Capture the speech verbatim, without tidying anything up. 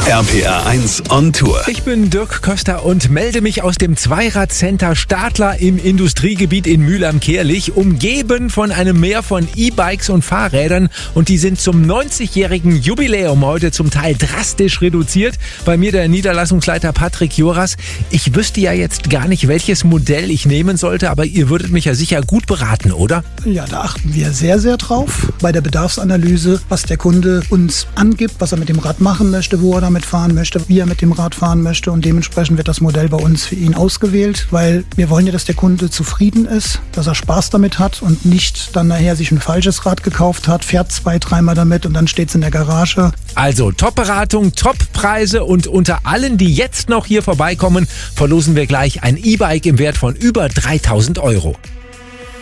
R P R eins on Tour. Ich bin Dirk Köster und melde mich aus dem Zweiradcenter Stadler im Industriegebiet in Mülheim-Kehlich, umgeben von einem Meer von E-Bikes und Fahrrädern, und die sind zum neunzigjährigen Jubiläum heute zum Teil drastisch reduziert. Bei mir der Niederlassungsleiter Patrick Joras. Ich wüsste ja jetzt gar nicht, welches Modell ich nehmen sollte, aber ihr würdet mich ja sicher gut beraten, oder? Ja, da achten wir sehr, sehr drauf bei der Bedarfsanalyse, was der Kunde uns angibt, was er mit dem Rad machen möchte, wo er damit fahren möchte, wie er mit dem Rad fahren möchte, und dementsprechend wird das Modell bei uns für ihn ausgewählt, weil wir wollen ja, dass der Kunde zufrieden ist, dass er Spaß damit hat und nicht dann nachher sich ein falsches Rad gekauft hat, fährt zwei, dreimal damit und dann steht es in der Garage. Also Top-Beratung, Top-Preise, und unter allen, die jetzt noch hier vorbeikommen, verlosen wir gleich ein E-Bike im Wert von über dreitausend Euro.